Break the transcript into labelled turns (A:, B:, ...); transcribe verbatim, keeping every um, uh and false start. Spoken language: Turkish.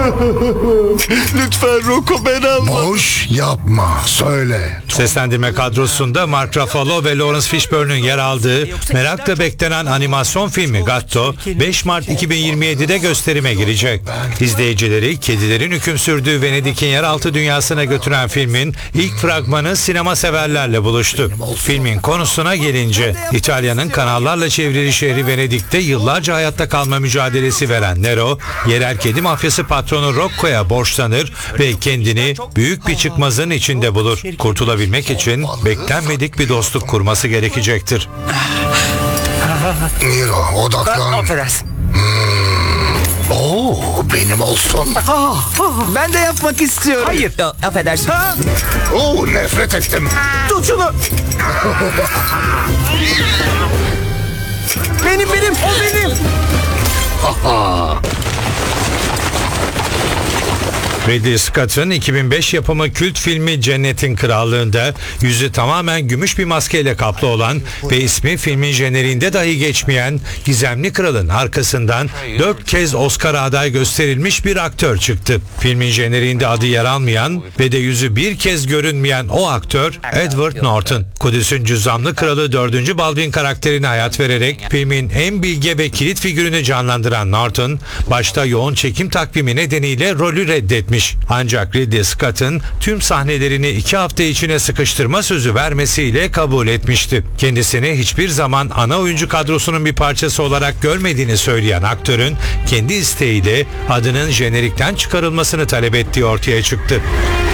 A: Lütfen Rocco, ben alma.
B: Boş yapma, söyle.
C: Seslendirme kadrosunda Mark Ruffalo ve Lawrence Fishburne'ün yer aldığı merakla beklenen animasyon filmi Gatto beş Mart iki bin yirmi yedi'de gösterime girecek. İzleyicileri kedilerin hüküm sürdüğü Venedik'in yeraltı dünyasına götüren filmin ilk fragmanı sinema severlerle buluştu. Filmin konusuna gelince, İtalya'nın kanallarla çevrili şehri Venedik'te yıllarca hayatta kalma mücadelesi veren Nero, yerel kedi mafyası patronu Rocco'ya borçlanır ve kendini büyük bir çıkmazın içinde bulur. Kurtulabilmek için beklenmedik bir dostluk kurması gerekecektir.
B: Nero, odaklan.
D: Affedersin.
B: Hmm. Oo, benim olsun.
D: Ben de yapmak istiyorum. Hayır. Affedersin. Ha?
B: Oo, nefret ettim.
D: Tut şunu. Benim benim o benim.
C: Ridley Scott'ın iki bin beş yapımı kült filmi Cennetin Krallığı'nda yüzü tamamen gümüş bir maskeyle kaplı olan ve ismi filmin jeneriğinde dahi geçmeyen gizemli kralın arkasından dört kez Oscar'a aday gösterilmiş bir aktör çıktı. Filmin jeneriğinde adı yer almayan ve de yüzü bir kez görünmeyen o aktör Edward Norton. Kudüs'ün cüzzamlı kralı dördüncü Baldwin karakterine hayat vererek filmin en bilge ve kilit figürünü canlandıran Norton, başta yoğun çekim takvimi nedeniyle rolü reddetmiş. Ancak Ridley Scott'ın tüm sahnelerini iki hafta içine sıkıştırma sözü vermesiyle kabul etmişti. Kendisini hiçbir zaman ana oyuncu kadrosunun bir parçası olarak görmediğini söyleyen aktörün kendi isteğiyle adının jenerikten çıkarılmasını talep ettiği ortaya çıktı.